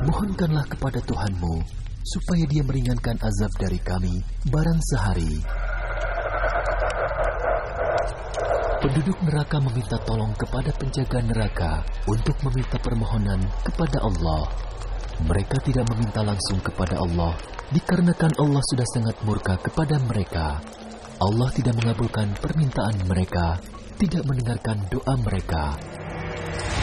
Mohonkanlah kepada Tuhanmu, supaya Dia meringankan azab dari kami barang sehari. Penduduk neraka meminta tolong kepada penjaga neraka untuk meminta permohonan kepada Allah. Mereka tidak meminta langsung kepada Allah, dikarenakan Allah sudah sangat murka kepada mereka. Allah tidak mengabulkan permintaan mereka, tidak mendengarkan doa mereka.